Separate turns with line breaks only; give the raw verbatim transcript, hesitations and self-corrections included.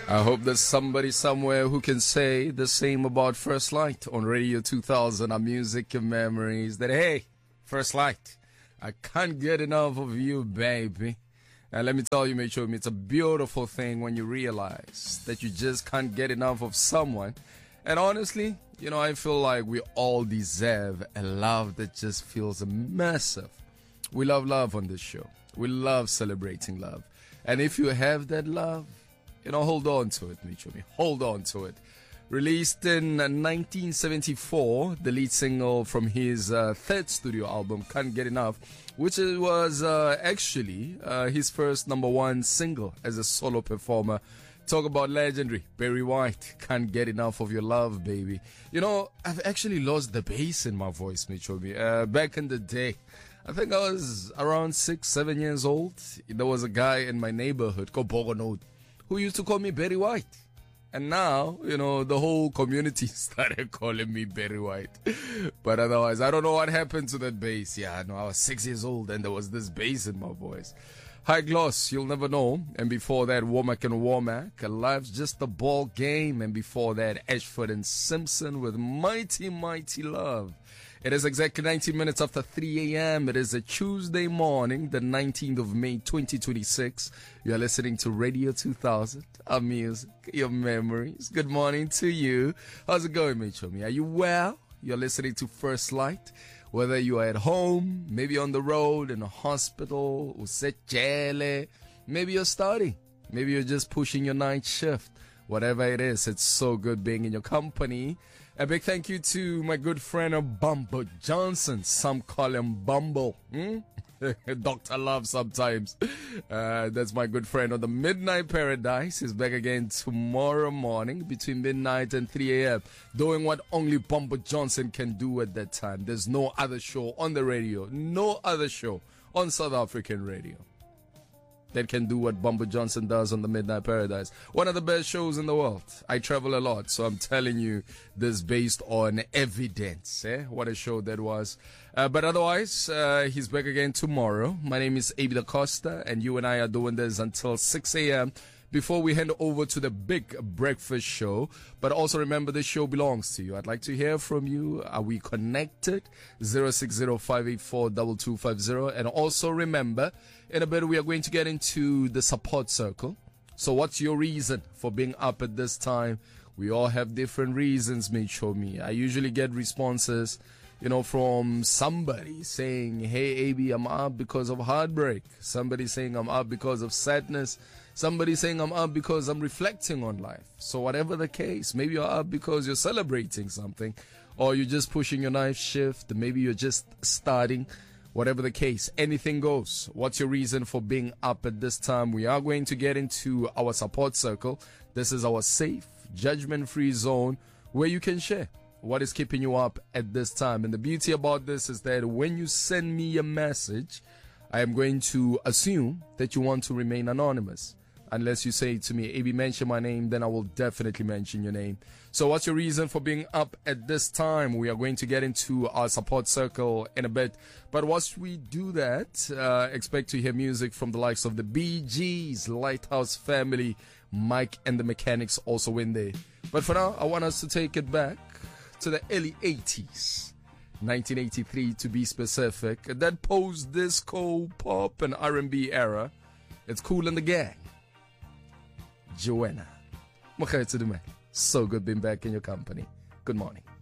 I hope there's somebody somewhere who can say the same about First Light on Radio two thousand, our music and memories. That, hey, First Light, I can't get enough of you, baby. And let me tell you, Mitchell, it's a beautiful thing when you realize that you just can't get enough of someone. And honestly, you know, I feel like we all deserve a love that just feels massive. We love love on this show. We love celebrating love. And if you have that love, you know, hold on to it, Mitchell. Hold on to it. Released in nineteen seventy-four, the lead single from his uh, third studio album, Can't Get Enough, which was uh, actually uh, his first number one single as a solo performer. Talk about legendary Barry White. Can't get enough of your love, baby. You know, I've actually lost the bass in my voice, Mitchell. Uh, back in the day, I think I was around six, seven years old. There was a guy in my neighborhood called Bogonode who used to call me Barry White. And now, you know, the whole community started calling me Barry White. But otherwise, I don't know what happened to that bass. Yeah, no, I was six years old and there was this bass in my voice. High Gloss, You'll Never Know. And before that, Womack and Womack, Life's Just a Ball Game. And before that, Ashford and Simpson with Mighty Mighty Love. It is exactly nineteen minutes after three a.m. It is a Tuesday morning, the nineteenth of May, twenty twenty-six. You are listening to Radio two thousand, our music, your memories. Good morning to you. How's it going, Mitchell? Are you well? You're listening to First Light. Whether you are at home, maybe on the road, in a hospital, maybe you're studying. Maybe you're just pushing your night shift. Whatever it is, it's so good being in your company. A big thank you to my good friend Bumble Johnson. Some call him Bumble. Hmm? Doctor Love sometimes. Uh, that's my good friend on the Midnight Paradise. He's back again tomorrow morning between midnight and three a.m. doing what only Bumble Johnson can do at that time. There's no other show on the radio, no other show on South African radio that can do what Bumble Johnson does on the Midnight Paradise. One of the best shows in the world. I travel a lot, so I'm telling you this based on evidence. Eh? What a show that was. Uh, but otherwise, uh, he's back again tomorrow. My name is Abi Da Costa, and you and I are doing this until six a.m. before we hand over to the big breakfast show. But also remember, this show belongs to you. I'd like to hear from you. Are we connected? zero six zero five eight four two two five zero. And also remember, in a bit we are going to get into the support circle. So what's your reason for being up at this time? We all have different reasons, mate. Show me. I usually get responses, you know, from somebody saying, hey, A B, I'm up because of heartbreak. Somebody saying I'm up because of sadness. Somebody saying I'm up because I'm reflecting on life. So whatever the case, maybe you're up because you're celebrating something, or you're just pushing your night shift. Maybe you're just starting. Whatever the case, anything goes. What's your reason for being up at this time? We are going to get into our support circle. This is our safe, judgment-free zone where you can share what is keeping you up at this time. And the beauty about this is that when you send me a message, I am going to assume that you want to remain anonymous. Unless you say to me, A B, mention my name, then I will definitely mention your name. So what's your reason for being up at this time? We are going to get into our support circle in a bit. But whilst we do that, uh, expect to hear music from the likes of the Bee Gees, Lighthouse Family, Mike and the Mechanics also in there. But for now, I want us to take it back to the early eighties. nineteen eighty-three to be specific. That post-disco, pop and R and B era. It's Kool and the Gang. Joanna. So good being back in your company. Good morning.